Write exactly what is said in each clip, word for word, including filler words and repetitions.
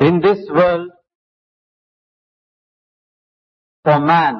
In this world, for man,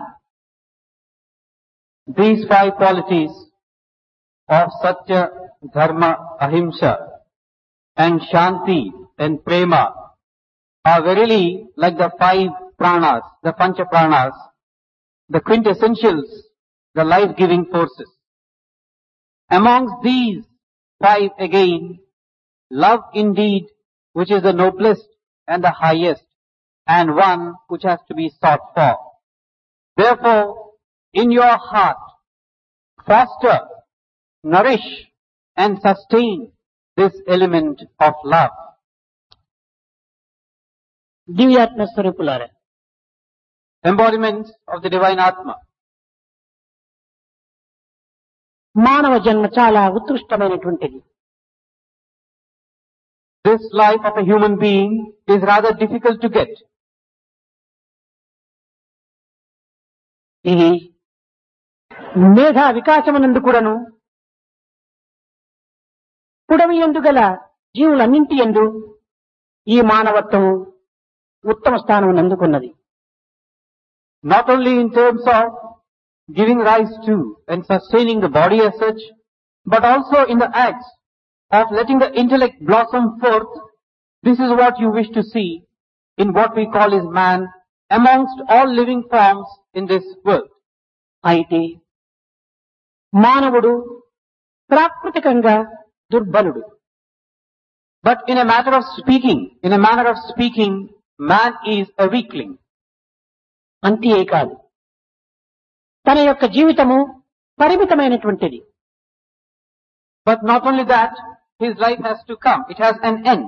these five qualities of Satya, Dharma, Ahimsa and Shanti and Prema are verily like the five pranas, the pancha pranas, the quintessentials, the life-giving forces. Amongst these five again, love indeed, which is the noblest and the highest, and one which has to be sought for. Therefore, in your heart, foster, nourish, and sustain this element of love. దివ్యాత్మ స్వరూపులారా, Embodiments of the divine Atma. మానవ జన్మ చాలా ఉత్కృష్టమైనటువంటిది. This life of a human being is rather difficult to get. ఇది మేధా వికాసమునందు కూడాను పుడమి యందు గల జీవులన్నింటి యందు ఈ మానవత్వం ఉత్తమ స్థానం అందుకున్నది. Not only in terms of giving rise to and sustaining the body as such, but also in the acts of letting the intellect blossom forth. This is what you wish to see in what we call as man amongst all living forms in this world. అయితే మానవుడు ప్రాకృతికంగా దుర్బలుడు. But in a matter of speaking, in a manner of speaking, man is a weakling. అంతే కాదు, తన యొక్క జీవితము పరిమితమైనటువంటిది. But not only that, his life has to come. It has an end.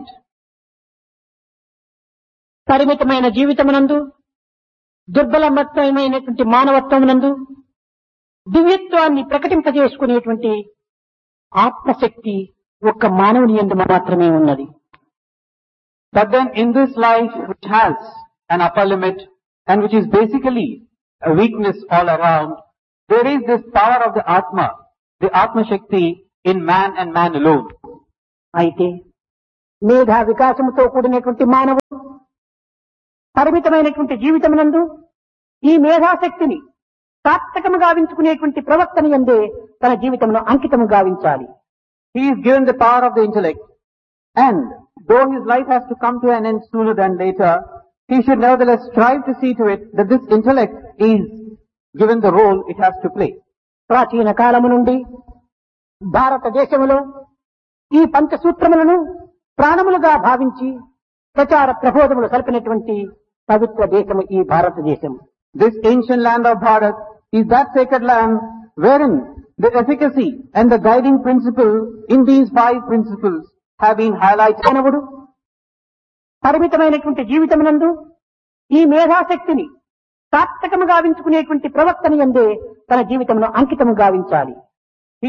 పరిమితమైన జీవితమునందు, దుర్బలమైనటువంటి మానవత్వమునందు దివ్యత్వాన్ని ప్రకటింపజేసుకునేటువంటి ఆత్మశక్తి ఒక్క మానవుని యందు మాత్రమే ఉన్నది. But then in this life which has an upper limit and which is basically a weakness all around, there is this power of the Atma, the Atma Shakti in man and man alone. అయితే మేధా వికాసముతో కూడినటువంటి మానవుడు పరిమితమైనటువంటి జీవితమునందు ఈ మేధాశక్తిని సార్థకము గావించుకునేటువంటి ప్రవర్తన యందే తన జీవితమును అంకితము గావించాలి. He is given the power of the intellect, and though his life has to come to an end sooner than later, he should nevertheless strive to see to it that this intellect is given the role it has to play. ప్రాచీన కాలము నుండి భారతదేశములో ఈ పంచసూత్రములను ప్రాణములుగా భావించి ప్రచార ప్రబోధములు సల్పినటువంటి పవిత్ర దేశము ఈ భారతదేశము. This ancient land of Bharat is that sacred land wherein the efficacy and the guiding principle in these five principles have been highlighted. మానవుడు పరిమితమైనటువంటి జీవితమునందు ఈ మేధాశక్తిని సార్థకము గావించుకునేటువంటి ప్రవర్తన యందే తన జీవితమును అంకితము గావించాలి.